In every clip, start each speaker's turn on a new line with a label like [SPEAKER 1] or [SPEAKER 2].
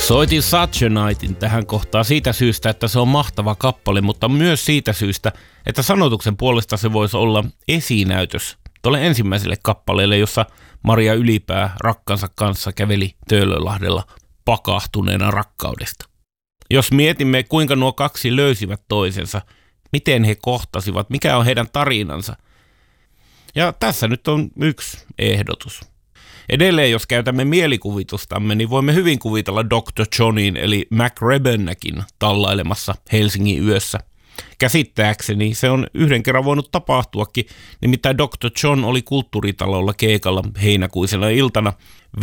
[SPEAKER 1] Soitin Such a Nightin tähän kohtaan siitä syystä, että se on mahtava kappale, mutta myös siitä syystä, että sanotuksen puolesta se voisi olla esinäytös tuolle ensimmäiselle kappaleelle, jossa Maria Ylipää rakkansa kanssa käveli Töölönlahdella pakahtuneena rakkaudesta. Jos mietimme, kuinka nuo kaksi löysivät toisensa, miten he kohtasivat, mikä on heidän tarinansa. Ja tässä nyt on yksi ehdotus. Edelleen, jos käytämme mielikuvitustamme, niin voimme hyvin kuvitella Dr. Johnin eli Mac Rebennäkin tallailemassa Helsingin yössä. Käsittääkseni se on yhden kerran voinut tapahtuakin, nimittäin Dr. John oli Kulttuuritalolla keikalla heinäkuisena iltana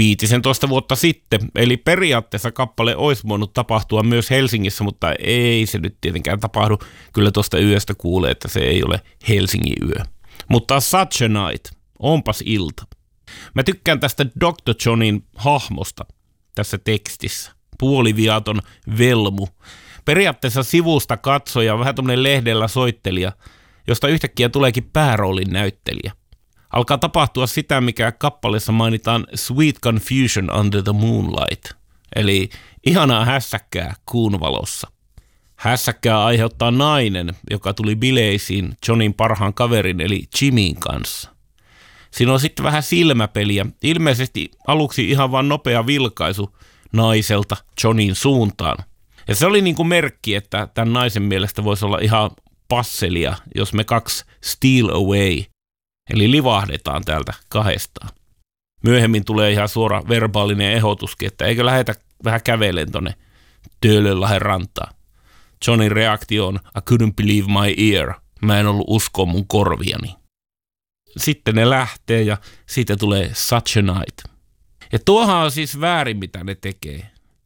[SPEAKER 1] 15 vuotta sitten, eli periaatteessa kappale olisi voinut tapahtua myös Helsingissä, mutta ei se nyt tietenkään tapahdu. Kyllä tuosta yöstä kuulee, että se ei ole Helsingin yö. Mutta Such a Night, onpas ilta. Mä tykkään tästä Dr. Johnin hahmosta tässä tekstissä. Puoliviaton velmu. Periaatteessa sivusta katsoja, vähän tommonen lehdellä soittelija, josta yhtäkkiä tuleekin pääroolin näyttelijä. Alkaa tapahtua sitä, mikä kappaleessa mainitaan Sweet Confusion Under the Moonlight, eli ihanaa hässäkkää kuun valossa. Hässäkkää aiheuttaa nainen, joka tuli bileisiin Johnin parhaan kaverin eli Jimin kanssa. Siinä on sitten vähän silmäpeliä, ilmeisesti aluksi ihan vaan nopea vilkaisu naiselta Johnin suuntaan. Ja se oli niin kuin merkki, että tämän naisen mielestä voisi olla ihan passelia, jos me kaksi steal away, eli livahdetaan täältä kahdestaan. Myöhemmin tulee ihan suora verbaalinen ehdotuskin, että eikö lähetä vähän kävelen tonne Töölönlahden rantaan. Johnin reaktio on I couldn't believe my ear. Mä en ollut uskoa mun korviani. Sitten ne lähtee ja siitä tulee Such a Night. Ja tuohan on siis väärin, mitä ne tekee.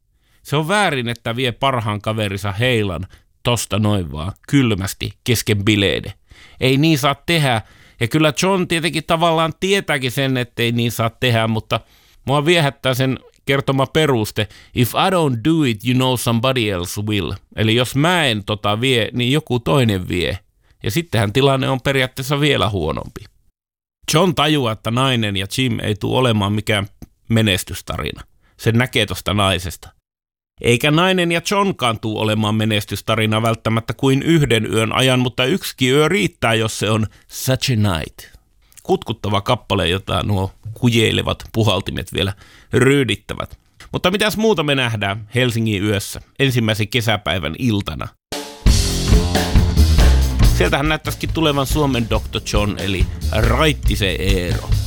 [SPEAKER 1] Se on väärin, että vie parhaan kaverinsa heilan tosta noin vaan kylmästi kesken bileiden. Ei niin saa tehdä. Ja kyllä John tietenkin tavallaan tietääkin sen, ettei niin saa tehdä, mutta mua viehättää sen kertoma peruste. If I don't do it, you know somebody else will. Eli jos mä en vie, niin joku toinen vie. Ja sittenhän tilanne on periaatteessa vielä huonompi. John tajuaa, että nainen ja Jim ei tule olemaan mikään menestystarina. Sen näkee tosta naisesta. Eikä nainen ja Johnkaan tule olemaan menestystarina välttämättä kuin yhden yön ajan, mutta yksikin yö riittää, jos se on Such a Night. Kutkuttava kappale, jota nuo kujeilevat puhaltimet vielä ryydittävät. Mutta mitäs muuta me nähdään Helsingin yössä ensimmäisen kesäpäivän iltana? Sieltähän näyttäisikin tulevan Suomen Dr. John eli Raittisen Eero.